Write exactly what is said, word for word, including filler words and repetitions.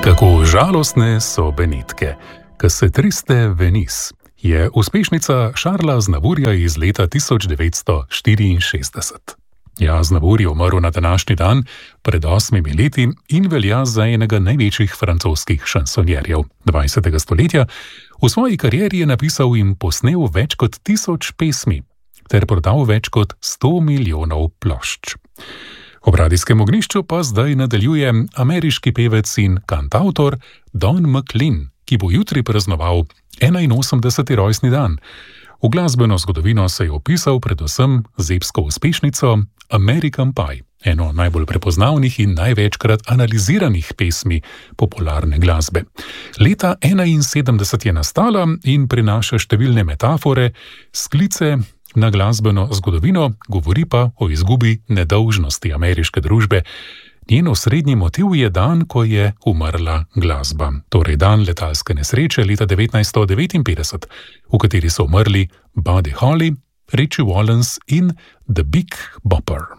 Kako žalostne so Benetke. Ko se triste Venice je uspešnica Charlesa Aznavourja iz leta tisoč devetsto štiriinšestdeset. Ja, Aznavour je umrl na današnji dan pred osmimi leti in velja za enega največjih francoskih šansonjerjev dvajsetega stoletja. V svoji karieri je napisal in posnel več kot tisoč pesmi ter prodal več kot sto milijonov plošč. Ob radijskem ognjišču pa zdaj nadaljuje ameriški pevec in kantavtor Don McLean, ki bo jutri praznoval enainosemdeseti rojstni dan. V glasbeno zgodovino se je opisal predvsem z epsko uspešnico American Pie, eno najbolj prepoznavnih in največkrat analiziranih pesmi popularne glasbe. Leta enainsedemdeset je nastala in prinaša številne metafore, sklice na glasbeno zgodovino, govori pa o izgubi nedolžnosti ameriške družbe. Njen osrednji motiv je dan, ko je umrla glasba, torej dan letalske nesreče leta devetnajststo devetinpetdeset, v kateri so umrli Buddy Holly, Ritchie Valens in The Big Bopper.